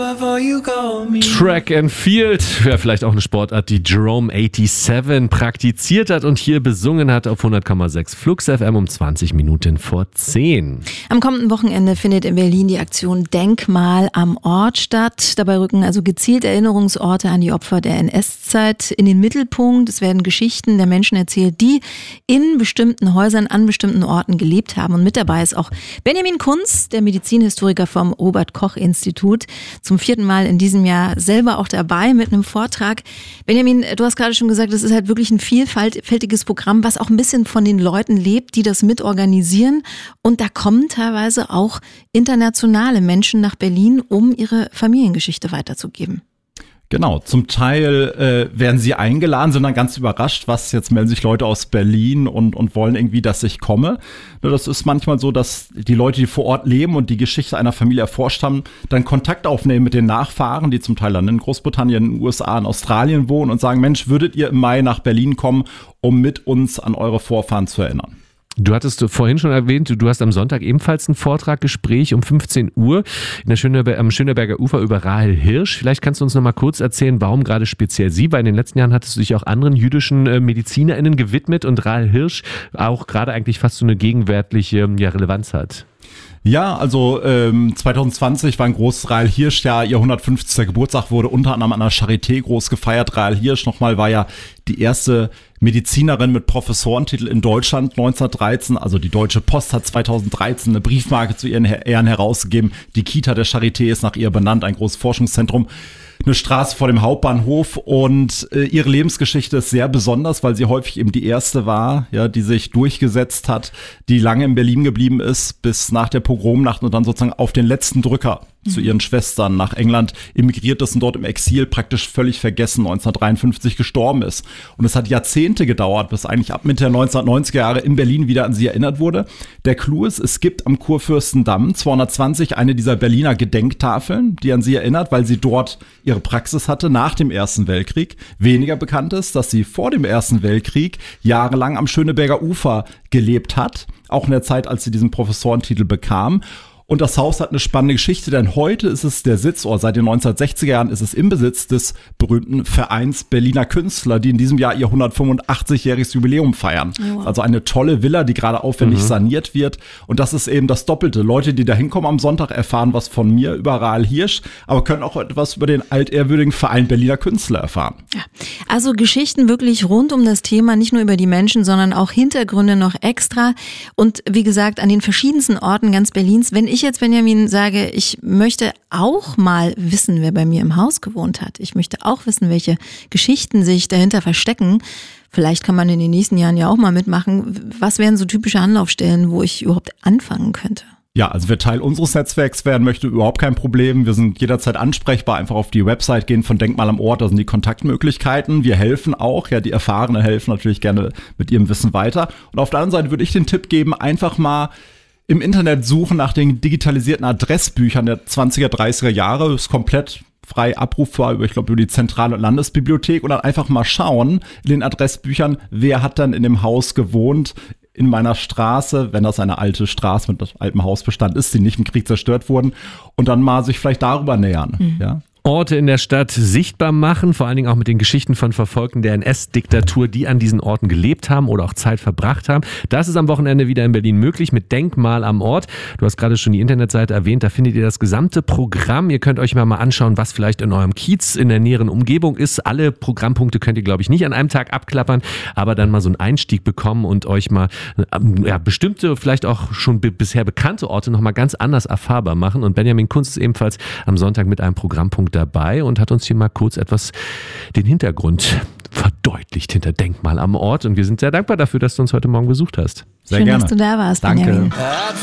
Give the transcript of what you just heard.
Track and Field wäre vielleicht auch eine Sportart, die Jerome 87 praktiziert hat und hier besungen hat auf 100,6 Flux FM um 20 Minuten vor 10. Am kommenden Wochenende findet in Berlin die Aktion Denkmal am Ort statt. Dabei rücken also gezielt Erinnerungsorte an die Opfer der NS-Zeit in den Mittelpunkt. Es werden Geschichten der Menschen erzählt, die in bestimmten Häusern an bestimmten Orten gelebt haben. Und mit dabei ist auch Benjamin Kunz, der Medizinhistoriker vom Robert-Koch-Institut, zum 4. Mal in diesem Jahr selber auch dabei mit einem Vortrag. Benjamin, du hast gerade schon gesagt, es ist halt wirklich ein vielfältiges Programm, was auch ein bisschen von den Leuten lebt, die das mitorganisieren. Und da kommen teilweise auch internationale Menschen nach Berlin, um ihre Familiengeschichte weiterzugeben. Genau, zum Teil werden sie eingeladen, sind dann ganz überrascht, jetzt melden sich Leute aus Berlin und wollen irgendwie, dass ich komme. Das ist manchmal so, dass die Leute, die vor Ort leben und die Geschichte einer Familie erforscht haben, dann Kontakt aufnehmen mit den Nachfahren, die zum Teil dann in Großbritannien, in den USA, in Australien wohnen und sagen, Mensch, würdet ihr im Mai nach Berlin kommen, um mit uns an eure Vorfahren zu erinnern? Du hattest vorhin schon erwähnt, du hast am Sonntag ebenfalls ein Gespräch um 15 Uhr am Schöneberger Ufer über Rahel Hirsch. Vielleicht kannst du uns noch mal kurz erzählen, warum gerade speziell sie, weil in den letzten Jahren hattest du dich auch anderen jüdischen MedizinerInnen gewidmet und Rahel Hirsch auch gerade eigentlich fast so eine gegenwärtige Relevanz hat. Ja, also 2020 war ein großes Rahel Hirsch-Jahr. Ihr 150. Geburtstag wurde unter anderem an der Charité groß gefeiert. Rahel Hirsch nochmal war ja die erste Medizinerin mit Professorentitel in Deutschland 1913. Also die Deutsche Post hat 2013 eine Briefmarke zu ihren Ehren herausgegeben. Die Kita der Charité ist nach ihr benannt, ein großes Forschungszentrum. Eine Straße vor dem Hauptbahnhof und ihre Lebensgeschichte ist sehr besonders, weil sie häufig eben die erste war, ja, die sich durchgesetzt hat, die lange in Berlin geblieben ist, bis nach der Pogromnacht und dann sozusagen auf den letzten Drücker zu ihren Schwestern nach England emigriert ist und dort im Exil praktisch völlig vergessen 1953 gestorben ist. Und es hat Jahrzehnte gedauert, bis eigentlich ab Mitte der 1990er Jahre in Berlin wieder an sie erinnert wurde. Der Clou ist, es gibt am Kurfürstendamm 220 eine dieser Berliner Gedenktafeln, die an sie erinnert, weil sie dort ihre Praxis hatte nach dem Ersten Weltkrieg. Weniger bekannt ist, dass sie vor dem Ersten Weltkrieg jahrelang am Schöneberger Ufer gelebt hat, auch in der Zeit, als sie diesen Professorentitel bekam. Und das Haus hat eine spannende Geschichte, denn heute ist es der Sitzort, seit den 1960er Jahren ist es im Besitz des berühmten Vereins Berliner Künstler, die in diesem Jahr ihr 185-jähriges Jubiläum feiern. Oh, wow. Also eine tolle Villa, die gerade aufwendig saniert wird. Und das ist eben das Doppelte. Leute, die da hinkommen am Sonntag, erfahren was von mir über Rahel Hirsch, aber können auch etwas über den altehrwürdigen Verein Berliner Künstler erfahren. Ja, also Geschichten wirklich rund um das Thema, nicht nur über die Menschen, sondern auch Hintergründe noch extra. Und wie gesagt, an den verschiedensten Orten ganz Berlins. Wenn ich jetzt, Benjamin, sage, ich möchte auch mal wissen, wer bei mir im Haus gewohnt hat. Ich möchte auch wissen, welche Geschichten sich dahinter verstecken. Vielleicht kann man in den nächsten Jahren ja auch mal mitmachen. Was wären so typische Anlaufstellen, wo ich überhaupt anfangen könnte? Ja, also wer Teil unseres Netzwerks werden möchte, überhaupt kein Problem. Wir sind jederzeit ansprechbar. Einfach auf die Website gehen von Denkmal am Ort, da sind die Kontaktmöglichkeiten. Wir helfen auch, ja, die Erfahrenen helfen natürlich gerne mit ihrem Wissen weiter. Und auf der anderen Seite würde ich den Tipp geben, einfach mal im Internet suchen nach den digitalisierten Adressbüchern der 20er, 30er Jahre. Das ist komplett frei abrufbar über die Zentral- und Landesbibliothek und dann einfach mal schauen in den Adressbüchern, wer hat dann in dem Haus gewohnt, in meiner Straße, wenn das eine alte Straße mit altem Hausbestand ist, die nicht im Krieg zerstört wurden, und dann mal sich vielleicht darüber nähern. Ja. Orte in der Stadt sichtbar machen, vor allen Dingen auch mit den Geschichten von Verfolgten der NS-Diktatur, die an diesen Orten gelebt haben oder auch Zeit verbracht haben. Das ist am Wochenende wieder in Berlin möglich mit Denkmal am Ort. Du hast gerade schon die Internetseite erwähnt, da findet ihr das gesamte Programm. Ihr könnt euch mal anschauen, was vielleicht in eurem Kiez in der näheren Umgebung ist. Alle Programmpunkte könnt ihr, glaube ich, nicht an einem Tag abklappern, aber dann mal so einen Einstieg bekommen und euch mal bestimmte, vielleicht auch schon bisher bekannte Orte nochmal ganz anders erfahrbar machen. Und Benjamin Kunz ist ebenfalls am Sonntag mit einem Programmpunkt dabei und hat uns hier mal kurz etwas den Hintergrund verdeutlicht hinter Denkmal am Ort. Und wir sind sehr dankbar dafür, dass du uns heute Morgen besucht hast. Sehr Schön, gerne. dass du da warst, Danke. Benjamin.